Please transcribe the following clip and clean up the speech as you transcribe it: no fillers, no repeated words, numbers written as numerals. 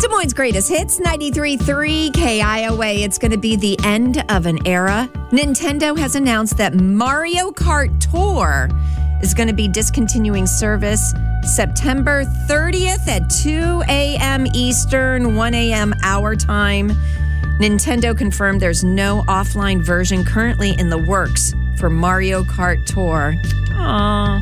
Des Moines' greatest hits, 93.3 KIOA. It's going to be the end of an era. Nintendo has announced that Mario Kart Tour is going to be discontinuing service September 30th at 2 a.m. Eastern, 1 a.m. our time. Nintendo confirmed there's no offline version currently in the works for Mario Kart Tour. Aww.